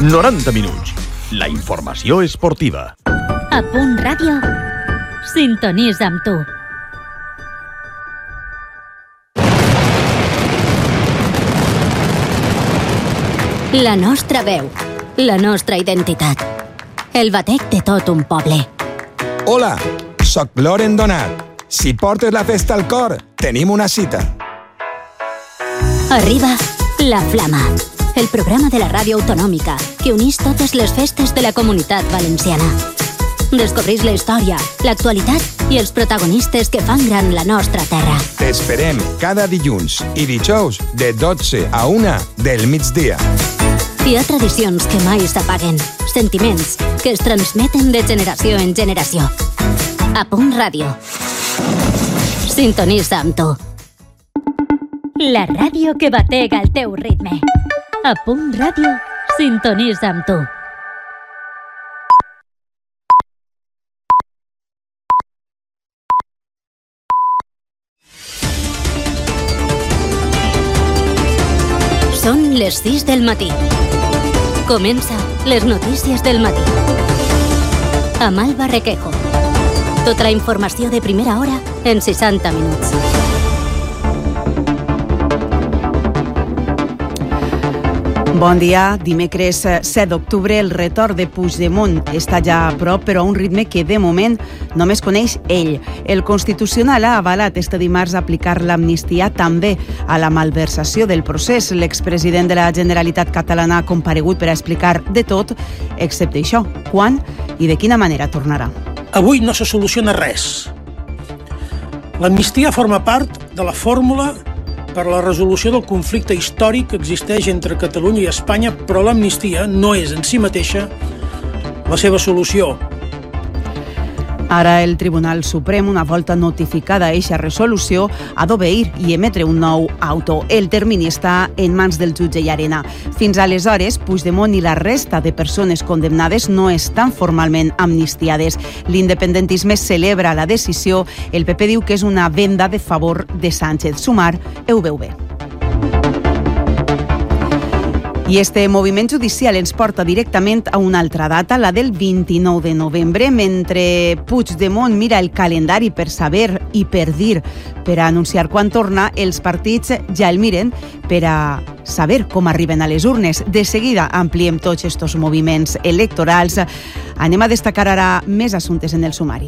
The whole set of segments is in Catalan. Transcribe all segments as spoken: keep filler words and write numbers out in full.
noranta minuts. La informació esportiva. A Punt Ràdio, sintonitza amb tu. La nostra veu, la nostra identitat. El batec de tot un poble. Hola, soc Loren Donat. Si portes la festa al cor, tenim una cita. Arriba La Flama, el programa de la ràdio autonòmica que unís totes les festes de la Comunitat Valenciana. Descobrís la història, l'actualitat i els protagonistes que fan gran la nostra terra. T'esperem cada dilluns i dijous de dotze a una del migdia. Hi ha tradicions que mai s'apaguen, sentiments que es transmeten de generació en generació. A Punt Ràdio. Sintonitza amb tu. La ràdio que batega el teu ritme. A Punt Ràdio, sintonitza amb tu. Són les sis del matí. Comença les notícies del matí. Amb Alba Requejo. Tota la informació de primera hora en seixanta minuts. Bon dia. Dimecres set d'octubre el retorn de Puigdemont està ja a prop, però a un ritme que de moment només coneix ell. El Constitucional ha avalat este dimarts aplicar l'amnistia també a la malversació del procés. L'expresident de la Generalitat catalana ha comparegut per a explicar de tot, excepte això, quan i de quina manera tornarà. Avui no se soluciona res. L'amnistia forma part de la fórmula per a la resolució del conflicte històric que existeix entre Catalunya i Espanya, però l'amnistia no és en si mateixa la seva solució. Ara el Tribunal Suprem, una volta notificada eixa resolució, ha d'obeir i emetre un nou auto. El termini està en mans del jutge Llarena. Fins aleshores, Puigdemont i la resta de persones condemnades no estan formalment amnistiades. L'independentisme celebra la decisió. El P P diu que és una venda de favor de Sánchez. Sumar, ho veu bé. I este moviment judicial ens porta directament a una altra data, la del vint-i-nou de novembre, mentre Puigdemont mira el calendari per saber i per dir, per a anunciar quan torna, els partits ja el miren per a saber com arriben a les urnes. De seguida ampliem tots estos moviments electorals. Anem a destacar ara més assumptes en el sumari.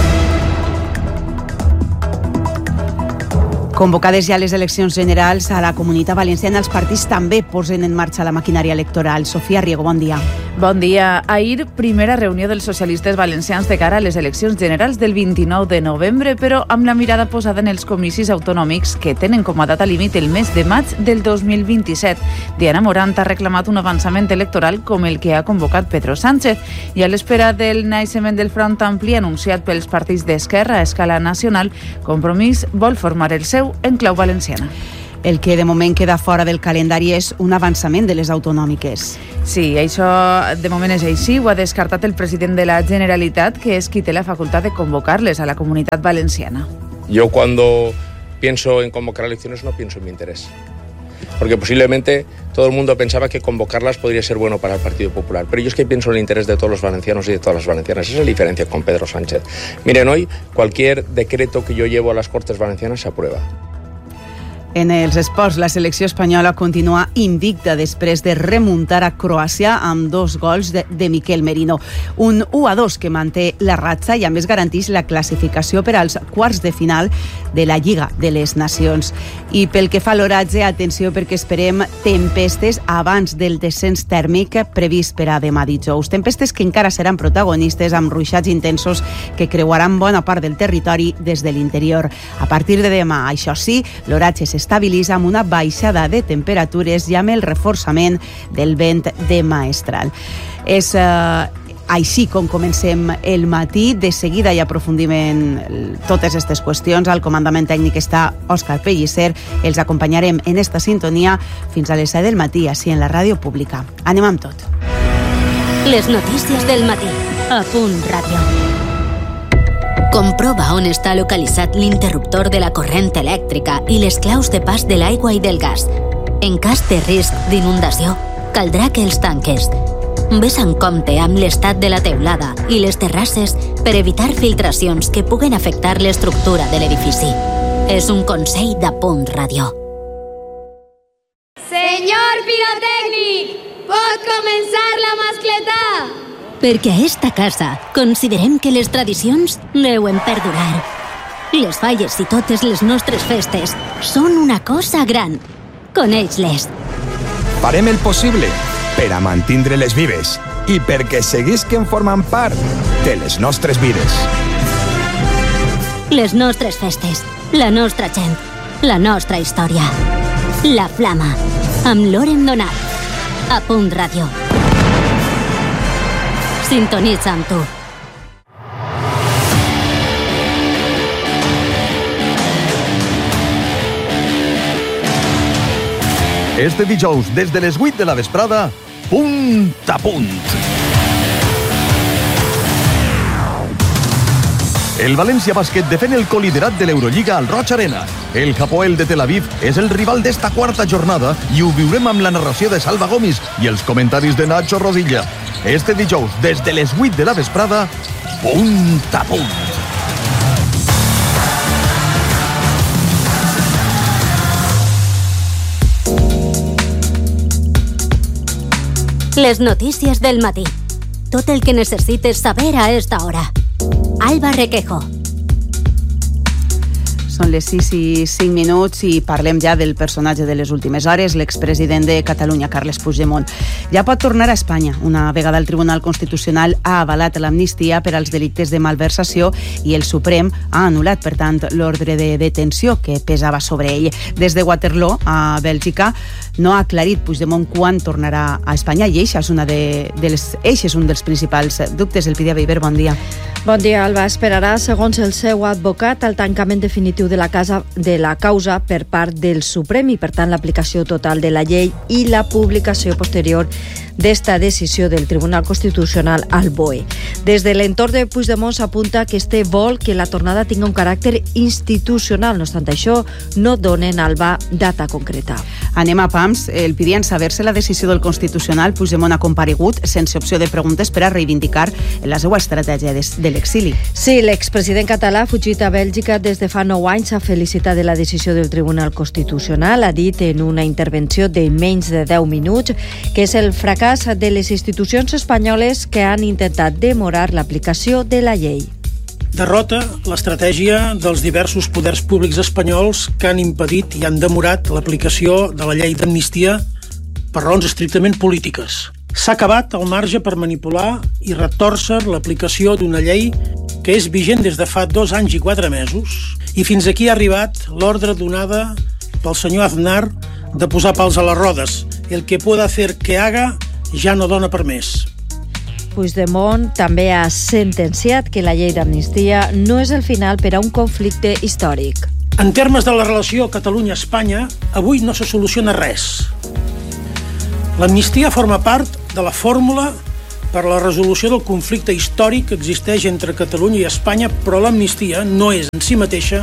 Convocades ja les eleccions generals a la Comunitat Valenciana, els partits també posen en marxa la maquinària electoral. Sofia Riego, bon dia. Bon dia. Ahir, primera reunió dels socialistes valencians de cara a les eleccions generals del vint-i-nou de novembre, però amb la mirada posada en els comicis autonòmics que tenen com a data límit el mes de maig del dos mil vint-i-set. Diana Morant ha reclamat un avançament electoral com el que ha convocat Pedro Sánchez i a l'espera del naixement del Front Ampli anunciat pels partits d'Esquerra a escala nacional, Compromís vol formar el seu en clau valenciana. El que de moment queda fora del calendari és un avançament de les autonòmiques. Sí, això de moment és així. Ho ha descartat el president de la Generalitat, que és qui té la facultad de convocarles a la Comunitat Valenciana. Yo cuando pienso en convocar elecciones no pienso en mi interés. Porque posiblemente todo el mundo pensaba que convocarlas podría ser bueno para el Partido Popular. Pero yo es que pienso en el interés de todos los valencianos y de todas las valencianas. Esa es la diferencia con Pedro Sánchez. Miren, hoy cualquier decreto que yo llevo a las Cortes Valencianas se aprueba. En els esports, la selecció espanyola continua invicta després de remuntar a Croàcia amb dos gols de, de Miquel Merino. Un u a dos que manté la ratxa i a més garanteix la classificació per als quarts de final de la Lliga de les Nacions. I pel que fa a l'oratge, atenció perquè esperem tempestes abans del descens tèrmic previst per a demà dijous. Tempestes que encara seran protagonistes amb ruixats intensos que creuaran bona part del territori des de l'interior. A partir de demà, això sí, l'oratge s'està estabilitza amb una baixada de temperatures i amb el reforçament del vent de maestral. És eh, així com comencem el matí. De seguida hi aprofundim en totes aquestes qüestions. Al comandament tècnic està Òscar Pellicer. Els acompanyarem en esta sintonia fins a les set del matí, així en la ràdio pública. Anem amb tot. Les notícies del matí. A Punt Ràdio. Comprova on està localitzat l'interruptor de la corrent elèctrica i les claus de pas de l'aigua i del gas. En cas de risc d'inundació, caldrà que els tanques. Ves en compte amb l'estat de la teulada i les terrasses per evitar filtracions que puguen afectar l'estructura de l'edifici. És un consell de Punt Ràdio. Senyor pirotècnic, pot començar la mascletà? Perquè a esta casa considerem que les tradicions deuen perdurar. Les falles i totes les nostres festes són una cosa gran. Coneix-les. Farem el possible per a mantindre-les vives i perquè seguisquen formant part de les nostres vides. Les nostres festes, la nostra gent, la nostra història. La Flama, amb Loren Donat. A Punt Ràdio. Sintonitza amb tu. Este dijous, des de les vuit de la vesprada, Punt a Punt. El València Bàsquet defèn el coliderat de l'Eurolliga al Roig Arena. El Hapoel de Tel Aviv és el rival d'esta quarta jornada i ho viurem amb la narració de Salva Gomis i els comentaris de Nacho Rodilla. Este dijous, des de les vuit de la vesprada, Punt a Punt. Les notícies del matí. Tot el que necessites saber a esta hora. Alba Requejo. Són les sis i cinc minuts i parlem ja del personatge de les últimes hores, l'expresident de Catalunya, Carles Puigdemont. Ja pot tornar a Espanya. Una vegada el Tribunal Constitucional ha avalat l'amnistia per als delictes de malversació i el Suprem ha anul·lat, per tant, l'ordre de detenció que pesava sobre ell. Des de Waterloo, a Bèlgica, no ha aclarit Puigdemont quan tornarà a Espanya i eix és, una de, de les, eix és un dels principals dubtes. Elpidia Beiber, bon dia. Bon dia, Alba. Esperarà, segons el seu advocat, el tancament definitiu de la, casa, de la causa per part del Suprem i, per tant, l'aplicació total de la llei i la publicació posterior d'esta decisió del Tribunal Constitucional al B O E. Des de l'entorn de Puigdemont s'apunta que este vol que la tornada tingui un caràcter institucional. No obstant això, no donen Alba data concreta. Anem a Pams. El pedien saber-se la decisió del Constitucional. Puigdemont ha comparegut sense opció de preguntes per a reivindicar la seva estratègia de l'exili. Sí, l'expresident català ha fugit a Bèlgica des de fa nou anys. S'ha felicitat de la decisió del Tribunal Constitucional. Ha dit en una intervenció de menys de deu minuts que és el fracàs de les institucions espanyoles que han intentat demorar l'aplicació de la llei. Derrota l'estratègia dels diversos poders públics espanyols que han impedit i han demorat l'aplicació de la llei d'amnistia per raons estrictament polítiques. S'ha acabat el marge per manipular i retòrcer l'aplicació d'una llei que és vigent des de fa dos anys i quatre mesos i fins aquí ha arribat l'ordre donada pel senyor Aznar de posar pals a les rodes. El que pueda hacer que haga ja no dona per més. Puigdemont també ha sentenciat que la llei d'amnistia no és el final per a un conflicte històric. En termes de la relació Catalunya-Espanya, avui no se soluciona res. L'amnistia forma part de la fórmula per a la resolució del conflicte històric que existeix entre Catalunya i Espanya, però l'amnistia no és en si mateixa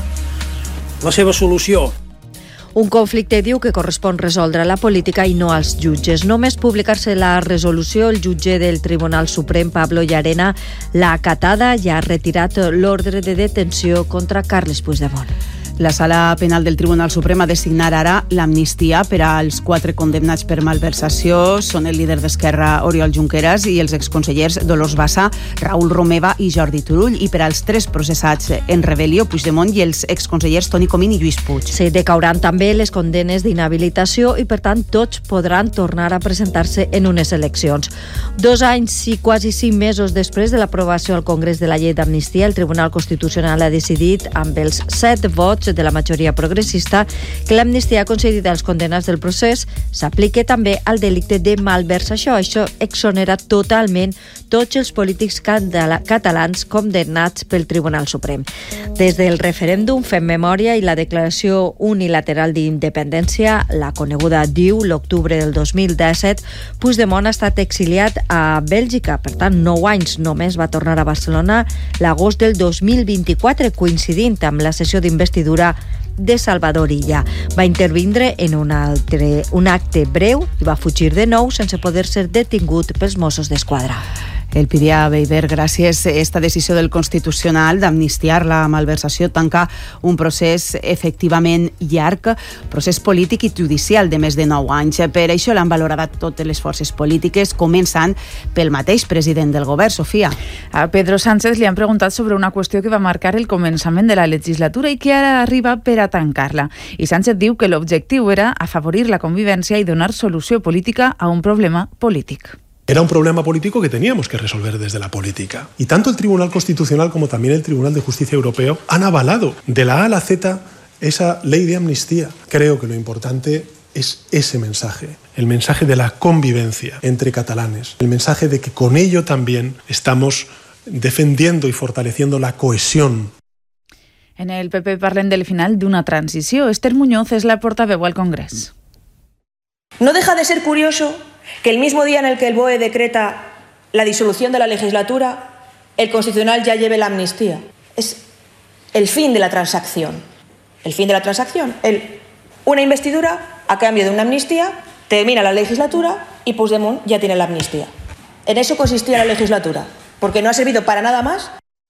la seva solució. Un conflicte, diu, que correspon resoldre a la política i no als jutges. Només publicar-se la resolució, el jutge del Tribunal Suprem, Pablo Llarena, l'ha acatada i ha retirat l'ordre de detenció contra Carles Puigdemont. La Sala Penal del Tribunal Suprem ha de signar ara l'amnistia per als quatre condemnats per malversació. Són el líder d'Esquerra, Oriol Junqueras, i els exconsellers Dolors Bassa, Raül Romeva i Jordi Turull, i per als tres processats en rebel·lió, Puigdemont, i els exconsellers Toni Comín i Lluís Puig. Sí, decauran també les condenes d'inhabilitació i, per tant, tots podran tornar a presentar-se en unes eleccions. Dos anys i quasi cinc mesos després de l'aprovació al Congrés de la llei d'amnistia, el Tribunal Constitucional ha decidit, amb els set vots de la majoria progressista, que l'amnistia concedida als condenats del procés s'aplique també al delicte de malversació. Això exonera totalment tots els polítics catalans condemnats pel Tribunal Suprem. Des del referèndum Fem Memòria i la declaració unilateral d'independència, la coneguda D I U, l'octubre del dos mil disset, Puigdemont ha estat exiliat a Bèlgica. Per tant, nou anys només va tornar a Barcelona l'agost del dos mil vint-i-quatre, coincidint amb la sessió d'investidura de Salvador Illa. Va intervindre en un, altre, un acte breu i va fugir de nou sense poder ser detingut pels Mossos d'Esquadra. El Piria Beiber, gràcies a aquesta decisió del Constitucional d'amnistiar la malversació, tanca un procés efectivament llarg, procés polític i judicial de més de nou anys. Per això l'han valorat totes les forces polítiques, començant pel mateix president del govern, Sofia. A Pedro Sánchez li han preguntat sobre una qüestió que va marcar el començament de la legislatura i que ara arriba per a tancar-la. I Sánchez diu que l'objectiu era afavorir la convivència i donar solució política a un problema polític. Era un problema político que teníamos que resolver desde la política. Y tanto el Tribunal Constitucional como también el Tribunal de Justicia Europeo han avalado de la A a la Z esa ley de amnistía. Creo que lo importante es ese mensaje, el mensaje de la convivencia entre catalanes, el mensaje de que con ello también estamos defendiendo y fortaleciendo la cohesión. En el P P parlen del final d'una transició. Esther Muñoz és la portaveu al Congrés. No deja de ser curioso que el mismo día en el que el B O E decreta la disolución de la legislatura, el Constitucional ya lleve la amnistía. Es el fin de la transacción. El fin de la transacción. El, una investidura a cambio de una amnistía, termina la legislatura y Puigdemont ya tiene la amnistía. En eso consistía la legislatura, porque no ha servido para nada más.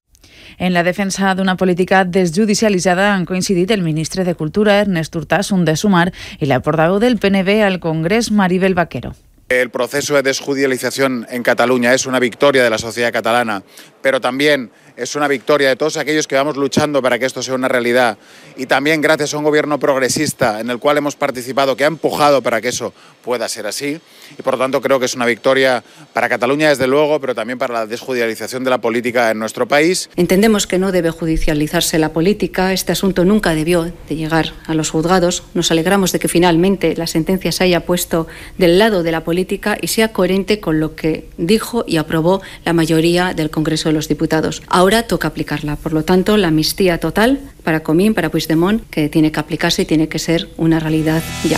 En la defensa d'una política desjudicialitzada han coincidit el ministre de Cultura, Ernest Urtasun de Sumar, i la portaveu del P N V al Congrés, Maribel Vaquero. El proceso de desjudicialización en Cataluña es una victoria de la sociedad catalana, pero también es una victoria de todos aquellos que vamos luchando para que esto sea una realidad, y también gracias a un gobierno progresista en el cual hemos participado, que ha empujado para que eso pueda ser así, y por lo tanto creo que es una victoria para Cataluña desde luego, pero también para la desjudicialización de la política en nuestro país. Entendemos que no debe judicializarse la política, este asunto nunca debió de llegar a los juzgados, nos alegramos de que finalmente la sentencia se haya puesto del lado de la política y sea coherente con lo que dijo y aprobó la mayoría del Congreso de los Diputados. Ahora toca aplicarla, por lo tanto la amnistía total para Comín, para Puigdemont, que tiene que aplicarse y tiene que ser una realidad ya.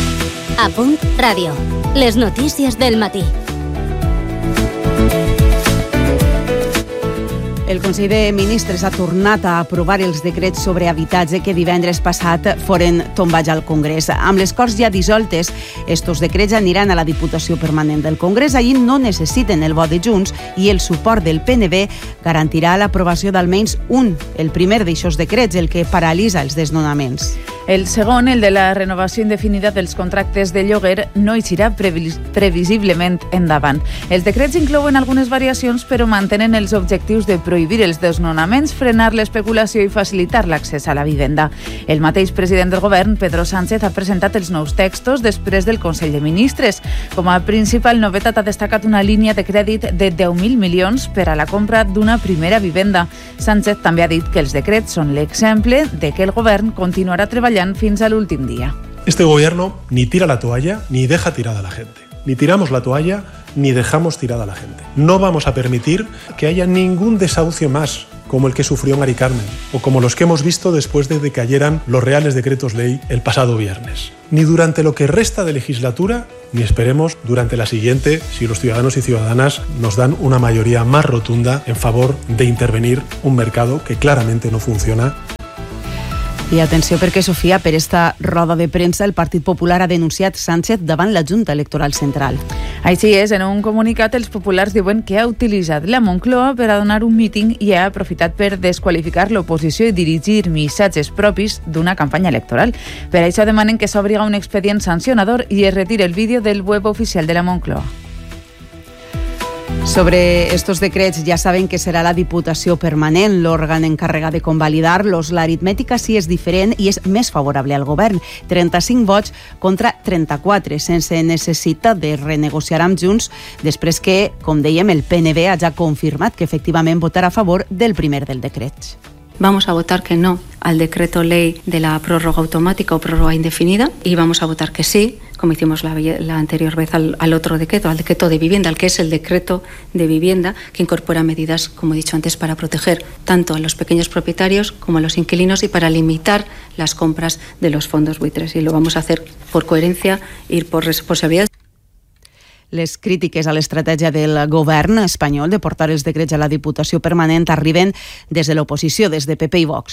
A Punt Ràdio, les notícies del matí. El Consell de Ministres ha tornat a aprovar els decrets sobre habitatge que divendres passat foren tombats al Congrés. Amb les Corts ja dissoltes, estos decrets aniran a la Diputació Permanent del Congrés. Allí no necessiten el vot de Junts i el suport del P N V garantirà l'aprovació d'almenys un, el primer d'aixòs decrets, el que paralitza els desnonaments. El segon, el de la renovació indefinida dels contractes de lloguer, no eixirà previs previsiblement endavant. Els decrets inclouen algunes variacions, però mantenen els objectius de prohibir els desnonaments, frenar l'especulació i facilitar l'accés a la vivenda. El mateix president del govern, Pedro Sánchez, ha presentat els nous textos després del Consell de Ministres. Com a principal novetat ha destacat una línia de crèdit de deu mil milions per a la compra d'una primera vivenda. Sánchez també ha dit que els decrets són l'exemple de que el govern continuarà treballant fins a l'últim dia. Este gobierno ni tira la toalla ni deja tirada a la gente. Ni tiramos la toalla ni dejamos tirada a la gente. No vamos a permitir que haya ningún desahucio más como el que sufrió Mari Carmen o como los que hemos visto después de que cayeran los reales decretos ley el pasado viernes. Ni durante lo que resta de legislatura, ni esperemos durante la siguiente, si los ciudadanos y ciudadanas nos dan una mayoría más rotunda en favor de intervenir un mercado que claramente no funciona. I atenció perquè, Sofia, per esta roda de premsa el Partit Popular ha denunciat Sánchez davant la Junta Electoral Central. Així és, en un comunicat els populars diuen que ha utilitzat la Moncloa per a donar un míting i ha aprofitat per desqualificar l'oposició i dirigir missatges propis d'una campanya electoral. Per això demanen que s'obriga un expedient sancionador i es retire el vídeo del web oficial de la Moncloa. Sobre estos decrets ja saben que serà la Diputació Permanent l'òrgan encarregat de convalidar-los. L'aritmètica sí és diferent i és més favorable al govern. trenta-cinc vots contra trenta-quatre, sense necessitat de renegociar amb Junts, després que, com dèiem, el P N V ha ja confirmat que efectivament votarà a favor del primer del decret. Vamos a votar que no al decreto ley de la prórroga automática o prórroga indefinida y vamos a votar que sí, como hicimos la, la anterior vez al, al otro decreto, al decreto de vivienda, al que es el decreto de vivienda, que incorpora medidas, como he dicho antes, para proteger tanto a los pequeños propietarios como a los inquilinos y para limitar las compras de los fondos buitres. Y lo vamos a hacer por coherencia y por responsabilidad. Les crítiques a l'estratègia del govern espanyol de portar els decrets a la Diputació Permanent arriben des de l'oposició, des de P P i Vox.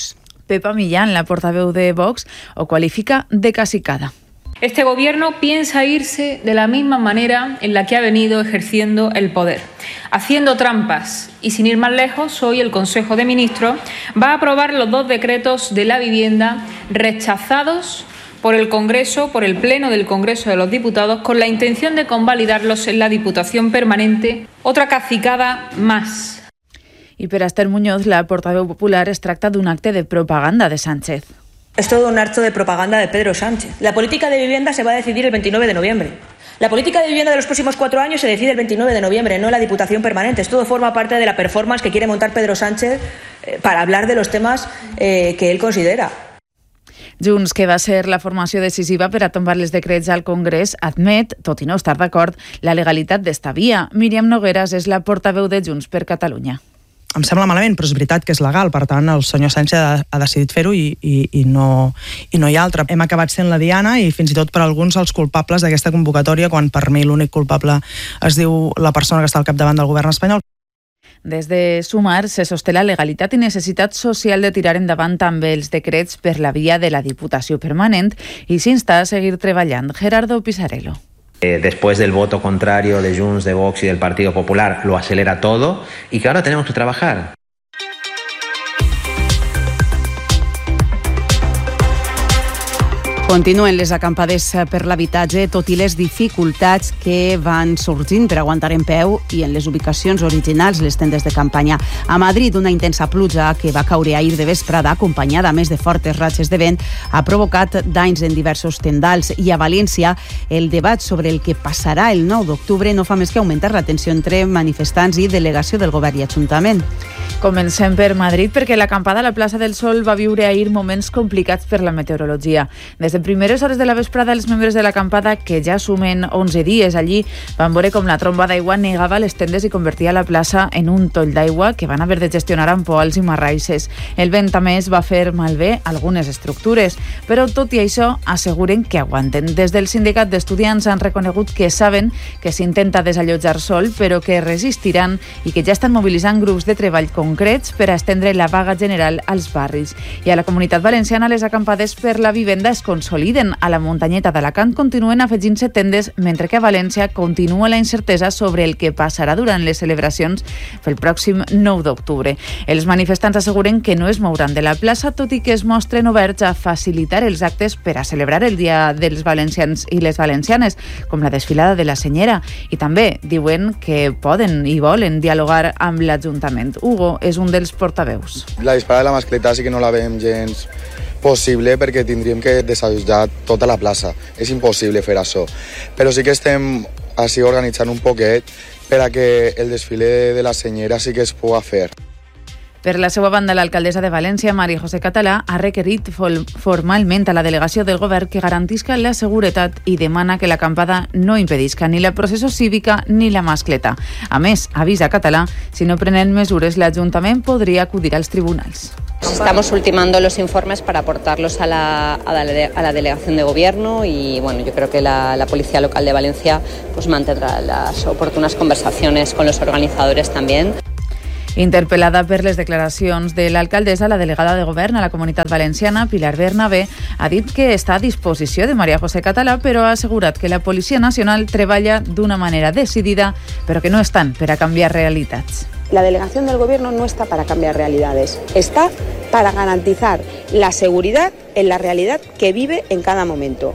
Pepa Millán, la portaveu de Vox, ho qualifica de cacicada. Este gobierno piensa irse de la misma manera en la que ha venido ejerciendo el poder, haciendo trampas, y sin ir más lejos, hoy el Consejo de Ministros va a aprobar los dos decretos de la vivienda rechazados por el Congreso, por el Pleno del Congreso de los Diputados, con la intención de convalidarlos en la Diputación Permanente. Otra cacicada más. I per Esther Muñoz, la portaveu popular, es tracta d'un acte de propaganda de Sánchez. Es todo un acto de propaganda de Pedro Sánchez. La política de vivienda se va a decidir el veintinueve de noviembre. La política de vivienda de los próximos cuatro años se decide el veintinueve de noviembre, no en la Diputación Permanente. Esto forma parte de la performance que quiere montar Pedro Sánchez eh, para hablar de los temas eh, que él considera. Junts, que va ser la formació decisiva per a tombar els decrets al Congrés, admet, tot i no estar d'acord, la legalitat d'esta via. Míriam Nogueras és la portaveu de Junts per Catalunya. Em sembla malament, però és veritat que és legal, per tant el senyor Sánchez ha, ha decidit fer-ho i, i, i, no, i no hi ha altre. Hem acabat sent la diana i fins i tot per alguns els culpables d'aquesta convocatòria, quan per mi l'únic culpable es diu la persona que està al capdavant del govern espanyol. Des de Sumar se sosté la legalitat i necessitat social de tirar endavant també els decrets per la via de la Diputació Permanent i s'insta a seguir treballant. Gerardo Pisarello. Eh, después del voto contrario de Junts, de Vox y del Partido Popular, lo acelera todo y que ahora tenemos que trabajar. Continuen les acampades per l'habitatge, tot i les dificultats que van sorgint per aguantar en peu i en les ubicacions originals les tendes de campanya. A Madrid, una intensa pluja que va caure ahir de vesprada, acompanyada a més de fortes ratxes de vent, ha provocat danys en diversos tendals. I a València, el debat sobre el que passarà el nou d'octubre no fa més que augmentar la tensió entre manifestants i delegació del govern i Ajuntament. Comencem per Madrid, perquè l'acampada a la plaça del Sol va viure ahir moments complicats per la meteorologia. Des de primeres hores de la vesprada, els membres de l'acampada, que ja sumen onze dies allí, van veure com la tromba d'aigua negava les tendes i convertia la plaça en un toll d'aigua que van haver de gestionar amb poals i marraisses. El vent, a més, va fer malbé algunes estructures, però tot i això asseguren que aguanten. Des del sindicat d'estudiants han reconegut que saben que s'intenta desallotjar sol, però que resistiran i que ja estan mobilitzant grups de treball concrets per a estendre la vaga general als barris. I a la Comunitat Valenciana, les acampades per la vivenda es consoliden. A la muntanyeta d'Alacant continuen afegint-se tendes, mentre que a València continua la incertesa sobre el que passarà durant les celebracions pel pròxim nou d'octubre. Els manifestants asseguren que no es mouran de la plaça, tot i que es mostren oberts a facilitar els actes per a celebrar el Dia dels Valencians i les Valencianes, com la desfilada de la Senyera. I també diuen que poden i volen dialogar amb l'Ajuntament. Hugo és un dels portaveus. La disparada de la mascleta sí que no la veiem gens possible perquè tindríem que desallotjar tota la plaça. És impossible fer això. Però sí que estem així organitzant un poquet per a que el desfile de la Senyera sí que es pugui fer. Per la seva banda, l'alcaldessa de València, María José Català, ha requerit formalment a la delegació del govern que garantisca la seguretat i demana que l'acampada no impedisca ni la processó cívica ni la mascleta. A més, avisa Català, si no prenen mesures, l'Ajuntament podria acudir als tribunals. Estamos ultimando los informes para aportarlos a la, a la, a la delegación de gobierno y bueno, yo creo que la, la Policía Local de Valencia pues mantendrá las oportunas conversaciones con los organizadores también. Interpel·lada per les declaracions de l'alcaldessa, la delegada de govern a la Comunitat Valenciana, Pilar Bernabé, ha dit que està a disposició de María José Català, però ha assegurat que la Policia Nacional treballa d'una manera decidida, però que no estan per a canviar realitats. La delegación del Gobierno no está para cambiar realidades, está para garantizar la seguridad en la realidad que vive en cada momento.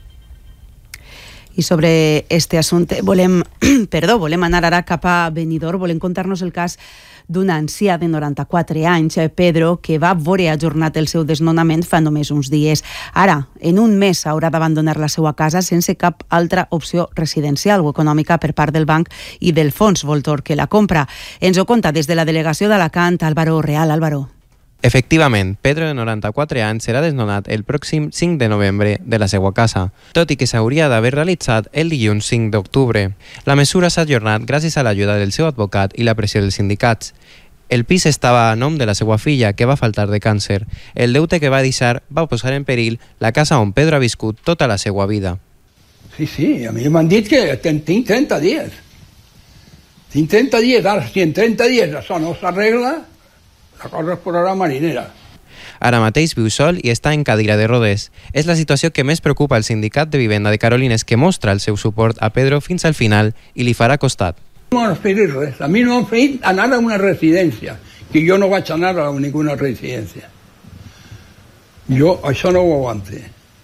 I sobre este assumpte volem, perdó, volem anar ara cap a Benidorm, volem contar-nos el cas d'un ancià de noranta-quatre anys, Pedro, que va veure ajornat el seu desnonament fa només uns dies. Ara, en un mes, haurà d'abandonar la seva casa sense cap altra opció residencial o econòmica per part del banc i del fons Voltor que la compra. Ens ho conta des de la delegació d'Alacant, Álvaro Real. Álvaro. Efectivament, Pedro, de noranta-quatre anys, serà desnonat el pròxim cinc de novembre de la seva casa, tot i que s'hauria d'haver realitzat el dilluns cinc d'octubre. La mesura s'ha ajornat gràcies a l'ajuda del seu advocat i la pressió dels sindicats. El pis estava a nom de la seva filla, que va faltar de càncer. El deute que va deixar va posar en perill la casa on Pedro ha viscut tota la seva vida. Sí, sí, a mi m'han dit que tinc trenta dies. Tinc trenta dies, ara si en trenta dies això no s'arregla, la cosa es posarà marinera. Ara mateix viu sol i està en cadira de rodes. És la situació que més preocupa el sindicat de vivenda de Carolines, que mostra el seu suport a Pedro fins al final i li farà costat. No m'han fet res. A mi no m'han fet anar a una residència, que jo no vaig anar a ninguna residència. Jo això no ho aguante.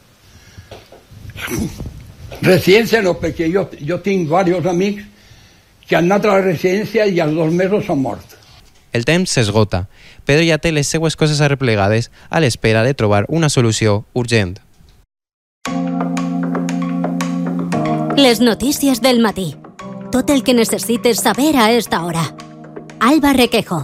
Residència no, perquè jo, jo tinc diversos amics que han anat a la residència i als dos mesos s'han mort. El temps s'esgota. Pedro ja té les seues coses arreplegades a l'espera de trobar una solució urgent. Les notícies del matí. Tot el que necessites saber a esta hora. Alba Requejo.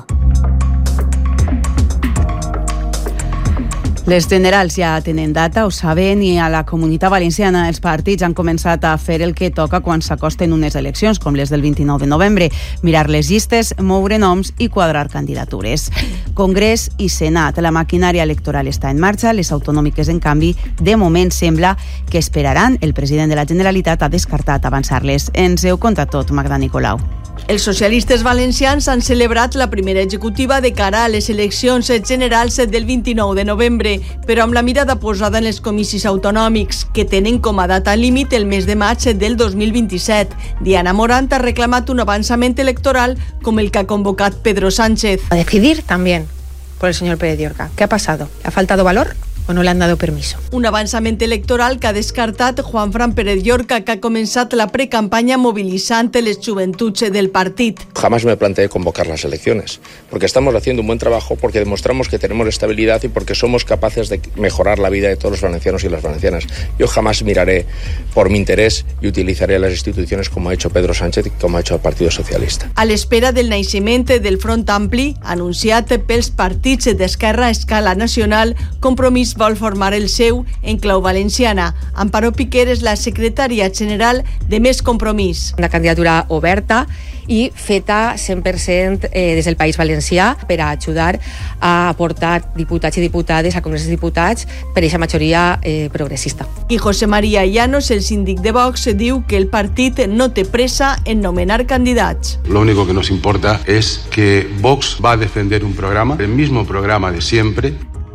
Les generals ja tenen data, ho saben, i a la Comunitat Valenciana els partits han començat a fer el que toca quan s'acosten unes eleccions, com les del vint-i-nou de novembre, mirar les llistes, moure noms i quadrar candidatures. Congrés i Senat, la maquinària electoral està en marxa, les autonòmiques, en canvi, de moment sembla que esperaran. El president de la Generalitat ha descartat avançar-les. Ens ho conta tot, Magda Nicolau. Els socialistes valencians han celebrat la primera executiva de cara a les eleccions generals del vint-i-nou de novembre, però amb la mirada posada en els comicis autonòmics, que tenen com a data límit el mes de maig del dos mil vint-i-set. Diana Morant ha reclamat un avançament electoral com el que ha convocat Pedro Sánchez. A decidir también por el señor Pérez Llorca. ¿Qué ha pasado? ¿Ha faltado valor o no le han dado permiso? Un avançament electoral que ha descartat Juanfran Pérez Llorca, que ha comenzat la precampaña movilizant les joventuts del partit. Jamás me planteé convocar las elecciones, porque estamos haciendo un buen trabajo, porque demostramos que tenemos estabilidad y porque somos capaces de mejorar la vida de todos los valencianos y las valencianas. Yo jamás miraré por mi interés y utilizaré las instituciones como ha hecho Pedro Sánchez y como ha hecho el Partido Socialista. A l'espera del naixement del Front Ampli, anunciat pels partits d'Esquerra a escala nacional, Compromís vol formar el seu en clau valenciana. Amparo Piquer és la secretària general de Més Compromís. Una candidatura oberta i feta cent per cent eh, des del País Valencià per a ajudar a aportar diputats i diputades a Congrés de Diputats per a aquesta majoria eh, progressista. I José María Llanos, el síndic de Vox, diu que el partit no té pressa en nomenar candidats. Lo único que nos importa es que Vox va a defender un programa, el mismo programa de siempre.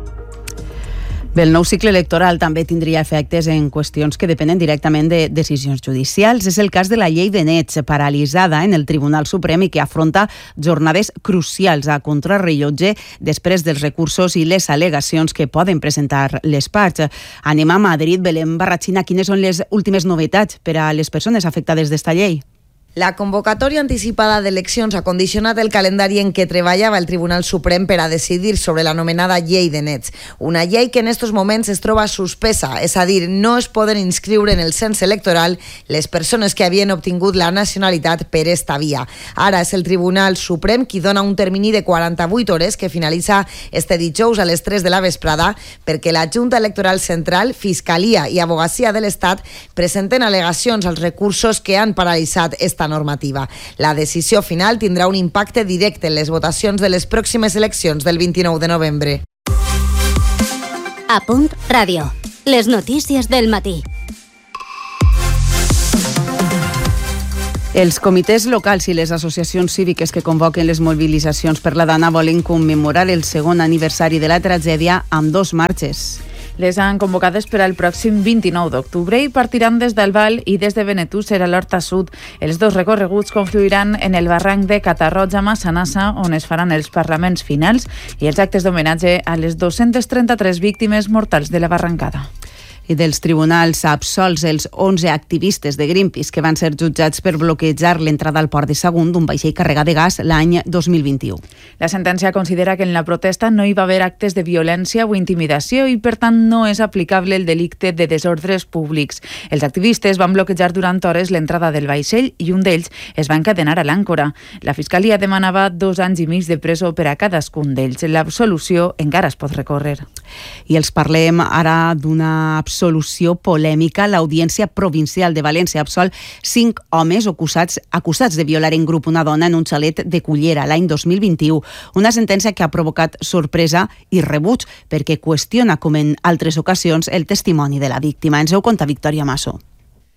Bé, el nou cicle electoral també tindria efectes en qüestions que depenen directament de decisions judicials. És el cas de la llei de nets, paralitzada en el Tribunal Suprem i que afronta jornades crucials a contrarrellotge després dels recursos i les al·legacions que poden presentar les parts. Anem a Madrid. Belén Barrachina, quines són les últimes novetats per a les persones afectades d'esta llei? La convocatòria anticipada d'eleccions ha condicionat el calendari en què treballava el Tribunal Suprem per a decidir sobre l'anomenada llei de nets. Una llei que en estos moments es troba suspesa, és a dir, no es poden inscriure en el cens electoral les persones que havien obtingut la nacionalitat per esta via. Ara és el Tribunal Suprem qui dona un termini de quaranta-vuit hores que finalitza este dijous a les tres de la vesprada perquè la Junta Electoral Central, Fiscalia i Abogacia de l'Estat presenten al·legacions als recursos que han paralitzat esta normativa. La decisió final tindrà un impacte directe en les votacions de les pròximes eleccions del vint-i-nou de novembre. A Punt Ràdio. Les notícies del matí. Els comitès locals i les associacions cíviques que convoquen les mobilitzacions per la Dana volen commemorar el segon aniversari de la tragèdia amb dos marxes. Les han convocades per al pròxim vint-i-nou d'octubre i partiran des del Val i des de Benetússer a l'Horta Sud. Els dos recorreguts confluiran en el barranc de Catarroja, Massanassa, on es faran els parlaments finals i els actes d'homenatge a les dos-centes trenta-tres víctimes mortals de la barrancada. I dels tribunals absolts els onze activistes de Greenpeace que van ser jutjats per bloquejar l'entrada al port de Sagunt d'un vaixell carregat de gas l'any dos mil vint-i-u. La sentència considera que en la protesta no hi va haver actes de violència o intimidació i, per tant, no és aplicable el delicte de desordres públics. Els activistes van bloquejar durant hores l'entrada del vaixell i un d'ells es va encadenar a l'àncora. La Fiscalia demanava dos anys i mig de presó per a cadascun d'ells. L'absolució encara es pot recórrer. I els parlem ara d'una absolució polèmica. L'Audiència Provincial de València absol cinc homes acusats, acusats de violar en grup una dona en un xalet de Cullera l'any dos mil vint-i-u. Una sentència que ha provocat sorpresa i rebuig perquè qüestiona, com en altres ocasions, el testimoni de la víctima. Ens ho conta Victòria Masso.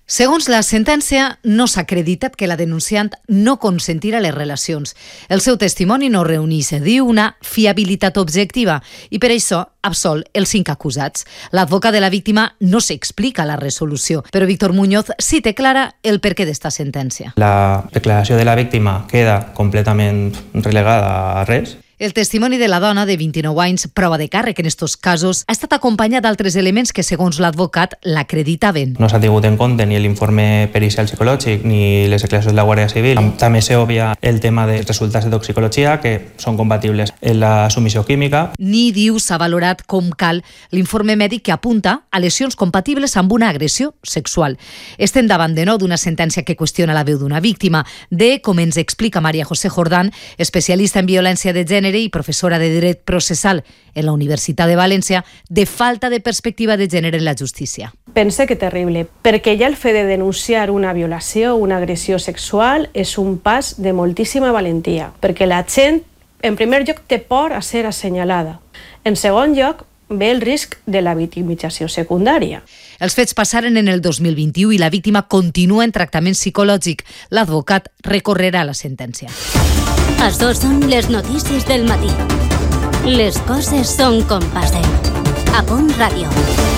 Segons la sentència, no s'ha acreditat que la denunciant no consentirà les relacions. El seu testimoni no reuneix, diu, una fiabilitat objectiva i per això absol els cinc acusats. L'advocat de la víctima no s'explica la resolució, però Víctor Muñoz sí té clara el perquè d'esta sentència. La declaració de la víctima queda completament relegada a res. El testimoni de la dona, de vint-i-nou anys, prova de càrrec en estos casos, ha estat acompanyat d'altres elements que, segons l'advocat, l'acreditaven. No s'ha tingut en compte ni l'informe pericial psicològic ni les declaracions de la Guàrdia Civil. També s'obvia el tema dels resultats de toxicologia, que són compatibles en la submissió química. Ni, diu, s'ha valorat com cal l'informe mèdic que apunta a lesions compatibles amb una agressió sexual. Estem davant de nou d'una sentència que qüestiona la veu d'una víctima, de, com ens explica María José Jordán, especialista en violència de gènere i professora de dret processal en la Universitat de València, de falta de perspectiva de gènere en la justícia. Pense que terrible, perquè ja el fet de denunciar una violació o una agressió sexual és un pas de moltíssima valentia, perquè la gent, en primer lloc, té por a ser assenyalada. En segon lloc, ve el risc de la victimització secundària. Els fets passaren en el dos mil vint-i-u i la víctima continua en tractament psicològic. L'advocat recorrerà la sentència. Això són les notícies del matí. Les coses són com passen. A Punt Ràdio.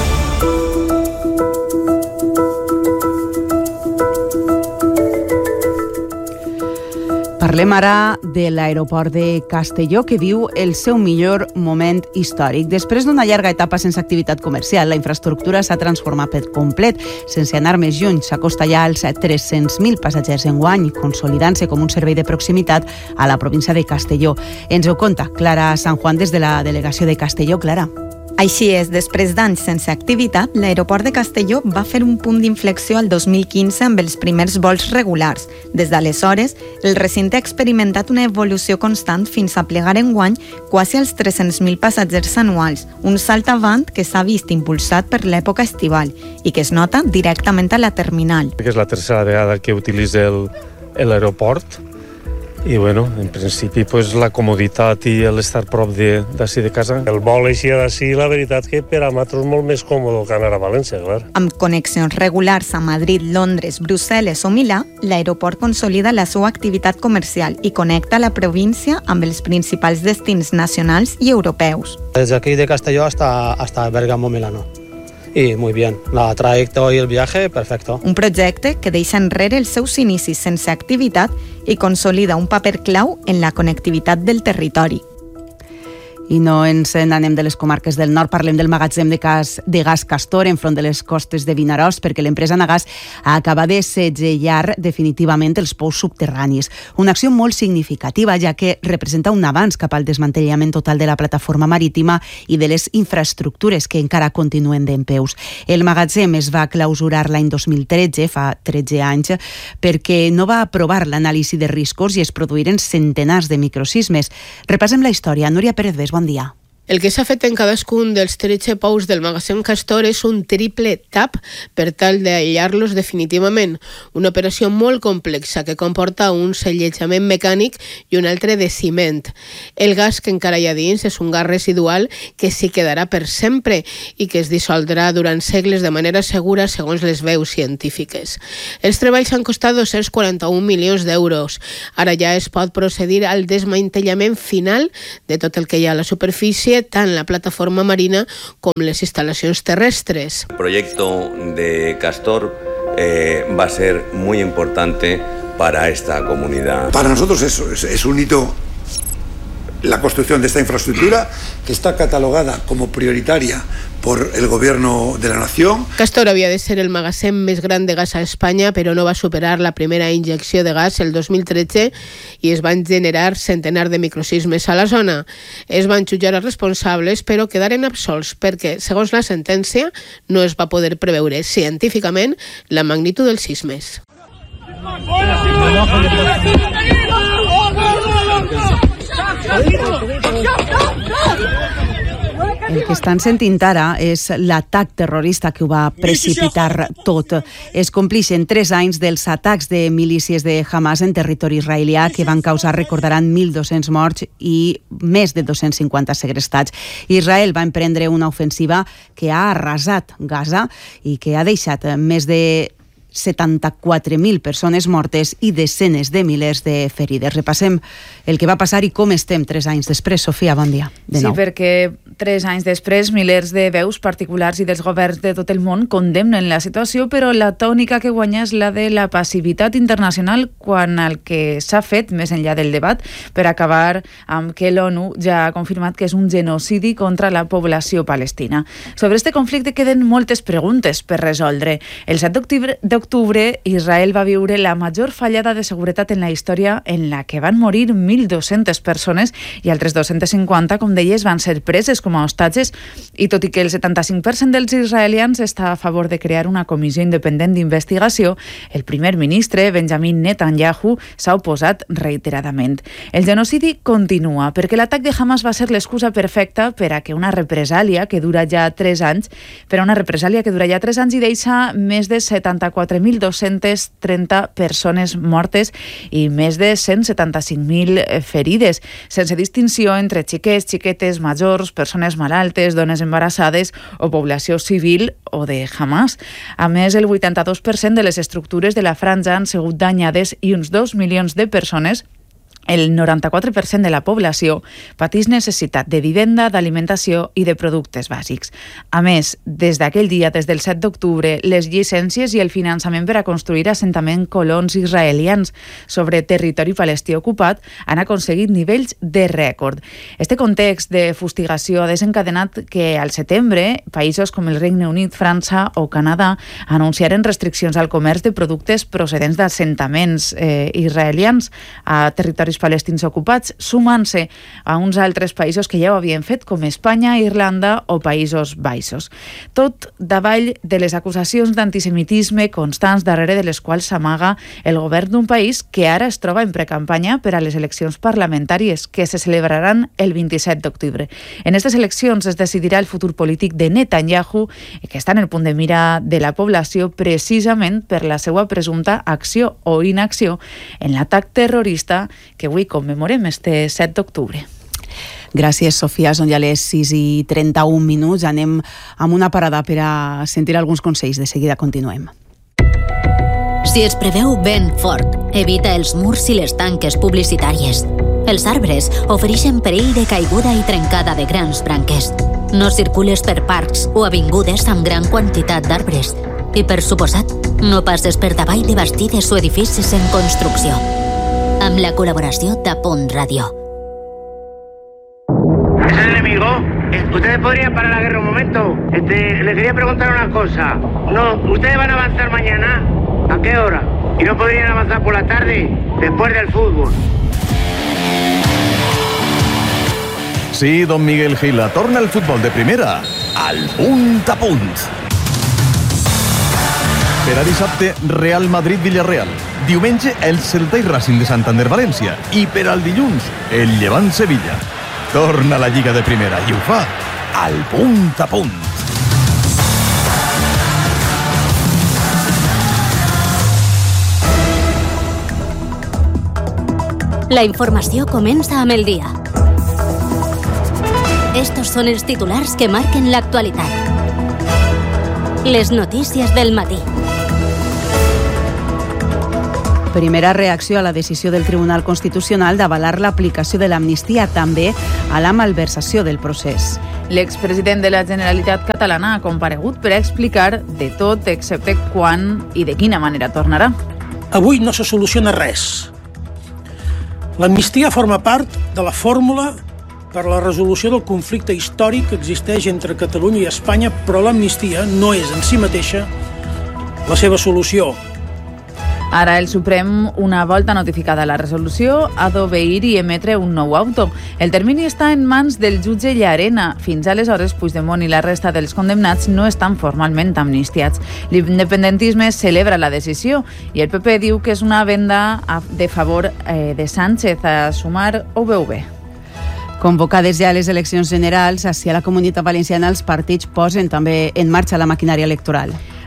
Parlem ara de l'aeroport de Castelló, que viu el seu millor moment històric. Després d'una llarga etapa sense activitat comercial, la infraestructura s'ha transformat per complet. Sense anar més lluny, s'acosta ja als tres-cents mil passatgers enguany, consolidant-se com un servei de proximitat a la província de Castelló. Ens ho conta Clara San Juan des de la delegació de Castelló. Clara. Així és, després d'anys sense activitat, l'aeroport de Castelló va fer un punt d'inflexió al dos mil quinze amb els primers vols regulars. Des d'aleshores, el recinte ha experimentat una evolució constant fins a plegar enguany quasi els tres-cents mil passatgers anuals, un salt avant que s'ha vist impulsat per l'època estival i que es nota directament a la terminal. És la tercera vegada que utilitza l'aeroport. I bueno, en principi pues, la comoditat i l'estar prop d'ací de, de casa. El vol així d'ací, la veritat que per a nosaltres és molt més còmode que anar a València, clar. Amb connexions regulars a Madrid, Londres, Brussel·les o Milà, l'aeroport consolida la seva activitat comercial i connecta la província amb els principals destins nacionals i europeus. Des aquí de Castelló hasta, hasta Bergamo, Milano. Y muy bien, la trayecto y el viaje, perfecto. Un projecte que deixa enrere els seus inicis sense activitat i consolida un paper clau en la connectivitat del territori. I no ens n'anem de les comarques del nord, parlem del magatzem de gas, de gas Castor enfront de les costes de Vinaròs, perquè l'empresa Nagas acaba de segellar definitivament els pous subterranis. Una acció molt significativa, ja que representa un avanç cap al desmantellament total de la plataforma marítima i de les infraestructures que encara continuen dempeus. El magatzem es va clausurar l'any dos mil tretze, fa tretze anys, perquè no va aprovar l'anàlisi de riscos i es produïren centenars de microsismes. Repassem la història. Núria Pérez Bes, bon dia. El que s'ha fet en cadascun dels tretze pous del magatzem Castor és un triple tap per tal d'aïllar-los definitivament. Una operació molt complexa que comporta un sellejament mecànic i un altre de ciment. El gas que encara hi ha dins és un gas residual que s'hi quedarà per sempre i que es dissoldrà durant segles de manera segura segons les veus científiques. Els treballs han costat dos-cents quaranta-un milions d'euros. Ara ja es pot procedir al desmantellament final de tot el que hi ha a la superfície, tant la plataforma marina com les instal·lacions terrestres. El proyecto de Castor eh, va a ser muy importante para esta comunidad. Para nosotros eso es, es un hito la construcción de esta infraestructura que está catalogada como prioritaria por el gobierno de la nación. Castor havia de ser el magatzem més gran de gas a Espanya, però no va superar la primera injecció de gas el dos mil tretze i es van generar centenars de microsismes a la zona. Es van jutjar els responsables, però quedaren absolts perquè, segons la sentència, no es va poder preveure científicament la magnitud dels sismes. El que estan sentint ara és l'atac terrorista que ho va precipitar tot. Es complixen tres anys dels atacs de milícies de Hamas en territori israelià que van causar, recordaran, mil dos-cents morts i més de dos-cents cinquanta segrestats. Israel va emprendre una ofensiva que ha arrasat Gaza i que ha deixat més de setanta-quatre mil persones mortes i desenes de milers de ferides. Repassem el que va passar i com estem tres anys després. Sofia, bon dia. De nou. Sí, perquè tres anys després milers de veus particulars i dels governs de tot el món condemnen la situació, però la tònica que guanya és la de la passivitat internacional quan el que s'ha fet, més enllà del debat, per acabar amb que l'ONU ja ha confirmat que és un genocidi contra la població palestina. Sobre este conflicte queden moltes preguntes per resoldre. El set d'octubre, Israel va viure la major fallada de seguretat en la història, en la que van morir mil dos-centes persones i altres dos-centes cinquanta, com deies, van ser preses com a hostatges, i tot i que el setanta-cinc per cent dels israelians està a favor de crear una comissió independent d'investigació, el primer ministre, Benjamin Netanyahu, s'ha oposat reiteradament. El genocidi continua, perquè l'atac de Hamas va ser l'excusa perfecta per a que una represàlia que dura ja tres anys, per a una represàlia que dura ja tres anys i deixa més de setanta-quatre mil dos-centes trenta persones mortes i més de cent setanta-cinc mil ferides, sense distinció entre xiquets, xiquetes, majors, persones malaltes, dones embarassades o població civil o de Hamas. A més, el vuitanta-dos per cent de les estructures de la franja han sigut danyades i uns dos milions de persones, el noranta-quatre per cent de la població, pateix necessitat de vivenda, d'alimentació i de productes bàsics. A més, des d'aquell dia, des del set d'octubre, les llicències i el finançament per a construir assentament colons israelians sobre territori palestí ocupat han aconseguit nivells de rècord. Este context de fustigació ha desencadenat que al setembre països com el Regne Unit, França o Canadà anunciaren restriccions al comerç de productes procedents d'assentaments eh, israelians a territoris palestins ocupats, sumant-se a uns altres països que ja ho havien fet, com Espanya, Irlanda o Països Baixos. Tot davall de les acusacions d'antisemitisme constants darrere de les quals s'amaga el govern d'un país que ara es troba en precampanya per a les eleccions parlamentàries que se celebraran el vint-i-set d'octubre. En aquestes eleccions es decidirà el futur polític de Netanyahu, que està en el punt de mira de la població precisament per la seva presumpta acció o inacció en l'atac terrorista que avui commemorem este set d'octubre. Gràcies, Sofia. Són ja les sis i trenta-un minuts. Anem amb una parada per a sentir alguns consells. De seguida continuem. Si es preveu vent fort, evita els murs i les tanques publicitàries. Els arbres ofereixen perill de caiguda i trencada de grans branques. No circules per parcs o avingudes amb gran quantitat d'arbres. I, per suposat, no passes per davall de bastides o edificis en construcció. Amb la colaboració de Punt Radio. ¿Es el enemigo? ¿Ustedes podrían parar la guerra un momento? Este, le quería preguntar una cosa. No, ¿ustedes van a avanzar mañana? ¿A qué hora? ¿Y no podrían avanzar por la tarde? Después del fútbol. Sí, don Miguel Gila, torna el futbol de primera al punt a punt. Per a dissabte, Real Madrid-Villarreal. Diumenge, el Celta i Racing de Santander-València. I per al dilluns, el Llevant-Sevilla. Torna la Lliga de Primera i ho fa al punt a punt. La informació comença amb el dia. Estos són els titulars que marquen l'actualitat. Les notícies del matí. Primera reacció a la decisió del Tribunal Constitucional d'avalar l'aplicació de l'amnistia, també a la malversació del procés. L'expresident de la Generalitat catalana ha comparegut per a explicar de tot, excepte quan i de quina manera tornarà. Avui no se soluciona res. L'amnistia forma part de la fórmula per a la resolució del conflicte històric que existeix entre Catalunya i Espanya, però l'amnistia no és en si mateixa la seva solució. Ara el Suprem, una volta notificada la resolució, ha d'obeir i emetre un nou auto. El termini està en mans del jutge Llarena. Fins aleshores, Puigdemont i la resta dels condemnats no estan formalment amnistiats. L'independentisme celebra la decisió i el P P diu que és una venda de favor de Sánchez. A Sumar ho veu bé. Convocades ja les eleccions generals, hacia la Comunitat Valenciana els partits posen també en marxa la maquinària electoral.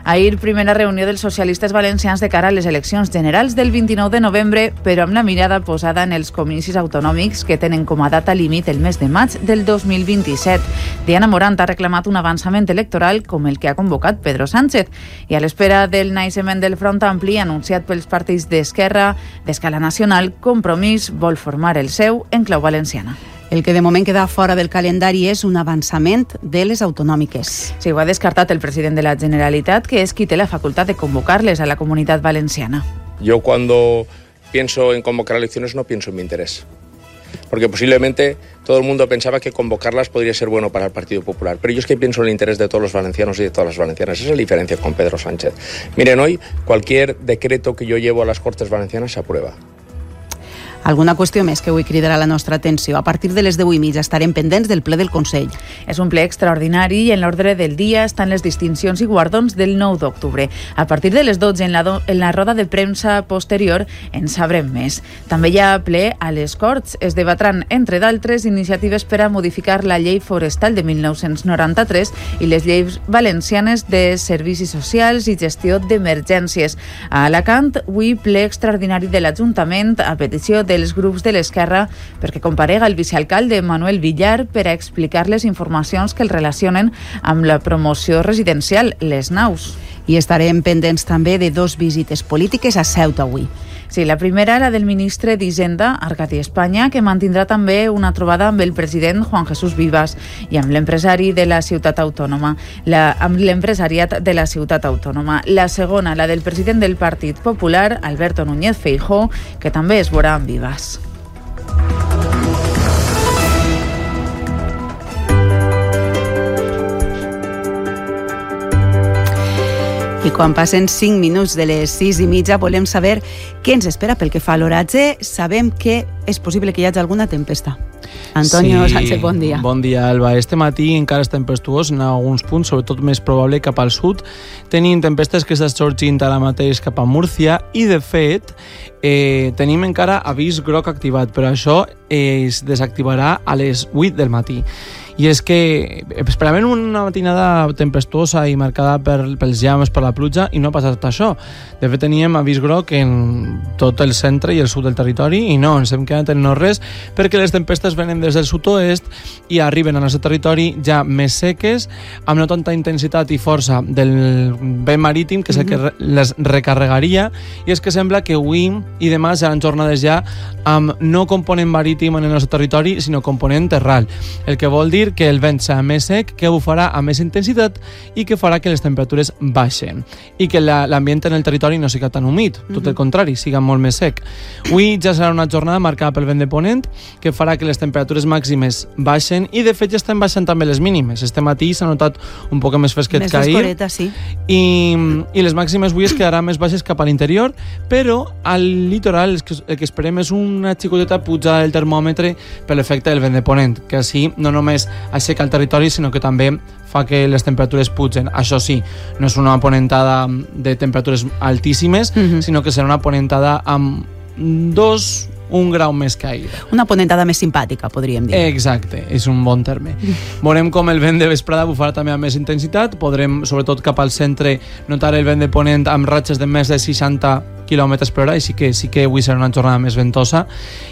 Ahir, primera reunió dels socialistes valencians de cara a les eleccions generals del vint-i-nou de novembre, però amb la mirada posada en els comicis autonòmics que tenen com a data límit el mes de maig del dos mil vint-i-set. Diana Morant ha reclamat un avançament electoral com el que ha convocat Pedro Sánchez i a l'espera del naixement del Front Ampli anunciat pels partits d'Esquerra, d'Escala Nacional, Compromís vol formar el seu en clau valenciana. El que de moment queda fora del calendari és un avançament de les autonòmiques. Sí, ho ha descartat el president de la Generalitat, que és qui té la facultad de convocarles a la Comunitat Valenciana. Yo cuando pienso en convocar elecciones no pienso en mi interés. Porque posiblemente todo el mundo pensaba que convocarlas podría ser bueno para el Partido Popular. Pero yo es que pienso en el interés de todos los valencianos y de todas las valencianas. Esa es la diferencia con Pedro Sánchez. Miren, hoy cualquier decreto que yo llevo a las Cortes Valencianas se aprueba. Alguna qüestió més que avui cridarà la nostra atenció. A partir de les deu i mitja estarem pendents del ple del Consell. És un ple extraordinari i en l'ordre del dia estan les distincions i guardons del nou d'octubre. A partir de les dotze, en la, do, en la roda de premsa posterior, en sabrem més. També hi ha ple a les Corts. Es debatran, entre d'altres, iniciatives per a modificar la llei forestal de mil nou-cents noranta-tres i les lleis valencianes de servicis socials i gestió d'emergències. A Alacant, avui ple extraordinari de l'Ajuntament a petició de dels grups de l'Esquerra perquè comparega el vicealcalde Manuel Villar per a explicar les informacions que el relacionen amb la promoció residencial, les naus. I estarem pendents també de dos visites polítiques a Ceuta avui. Sí, la primera, la del ministre d'Hisenda, Arcadi Espanya, que mantindrà també una trobada amb el president Juan Jesús Vivas i amb l'empresari de la ciutat autònoma, la, amb l'empresariat de la ciutat autònoma. La segona, la del president del Partit Popular, Alberto Núñez Feijóo, que també es veurà amb Vivas. I quan passen cinc minuts de les sis i mitja volem saber què ens espera pel que fa a l'oratge. Sabem que és possible que hi hagi alguna tempesta. Antonio sí, Sánchez, bon dia. Bon dia, Alba. Este matí encara és tempestuós en alguns punts, sobretot més probable cap al sud. Tenim tempestes que estan sorgint ara mateix cap a Múrcia i, de fet, eh, tenim encara avís groc activat, però això eh, es desactivarà a les vuit del matí. I és que esperaven una matinada tempestuosa i marcada per, pels llames, per la pluja, i no ha passat això. De fet, teníem avís groc en tot el centre i el sud del territori i no, ens hem quedat en no res perquè les tempestes venen des del sud-oest i arriben al nostre territori ja més seques, amb no tanta intensitat i força del vent marítim, que és el que les recarregaria, i és que sembla que avui i demà seran jornades ja amb no component marítim en el nostre territori, sinó component terral, el que vol dir que el vent serà més sec, que bufarà amb més intensitat i que farà que les temperatures baixen i que la, l'ambient en el territori no siga tan humit, tot el contrari, siga molt més sec. Avui ja serà una jornada marcada pel vent de ponent que farà que les temperatures màximes baixen i de fet ja estan baixant també les mínimes. Este matí s'ha notat un poc més fresquet que ahir. Més frescoreta, sí. I, i les màximes avui es quedaran més baixes cap a l'interior, però al litoral el que, el que esperem és una xicoteta pujada del termòmetre per l'efecte del vent de ponent, que així no només aixeca el territori, sinó que també fa que les temperatures pugen. Això sí, no és una ponentada de temperatures altíssimes, mm-hmm. sinó que serà una ponentada amb dos, un grau més que ahir. Una ponentada més simpàtica, podríem dir. Exacte, és un bon terme. Veurem com el vent de vesprada bufarà també amb més intensitat. Podrem, sobretot cap al centre, notar el vent de ponent amb ratxes de més de seixanta quilòmetres per hora, així que sí que avui serà una jornada més ventosa.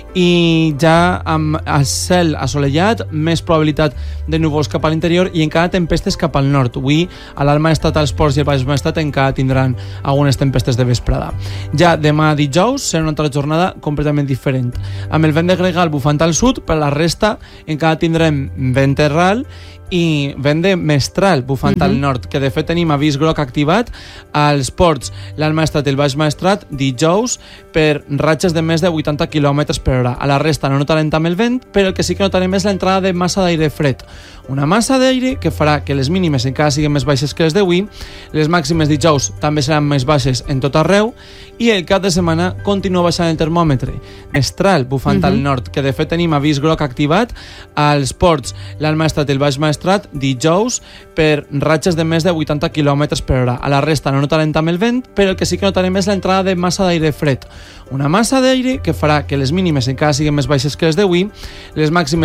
I ja amb el cel assolellat, més probabilitat de núvols cap a l'interior i encara tempestes cap al nord. Avui, a l'Alt Maestrat, als Ports i al Baix Maestrat encara tindran algunes tempestes de vesprada. Ja demà dijous serà una altra jornada completament diferent. Amb el vent de gregal bufant al sud, per la resta encara tindrem vent terral i vent de mestral bufant uh-huh. al nord, que de fet tenim avís groc activat als Ports, l'Alt Maestrat i el Baix Maestrat dijous per ratxes de més de vuitanta quilòmetres per hora. A la resta no notarem tant el vent, però el que sí que notarem és l'entrada de massa d'aire fred. Una massa d'aire que farà que les mínimes encara siguin més baixes que les d'avui, les màximes dijous també seran més baixes en tot arreu i el cap de setmana continua baixant el termòmetre. Mestral bufant uh-huh. al nord, que de fet tenim avís groc activat als Ports, l'Alt Maestrat i el Baix Maestrat dijous per ratxes de més de vuitanta quilòmetres per hora. A la resta no notarem tant el vent, però el que sí que notarem és l'entrada de massa d'aire fred. Una massa d'aire que farà que les mínimes encara siguin més baixes que les d'avui, les màximes